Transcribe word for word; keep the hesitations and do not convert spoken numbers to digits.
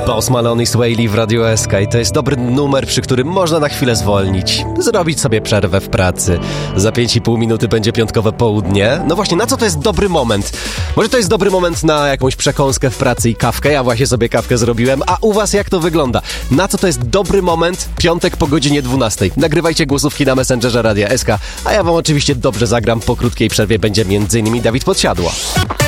Post Malone i Sway w Radio S K i to jest dobry numer, przy którym można na chwilę zwolnić, zrobić sobie przerwę w pracy. Za pięć i pół minuty będzie piątkowe południe. No właśnie, na co to jest dobry moment? Może to jest dobry moment na jakąś przekąskę w pracy i kawkę? Ja właśnie sobie kawkę zrobiłem. A u was jak to wygląda? Na co to jest dobry moment? Piątek po godzinie dwunastej. Nagrywajcie głosówki na Messengerze Radia S K, a ja wam oczywiście dobrze zagram. Po krótkiej przerwie będzie między innymi Dawid Podsiadło.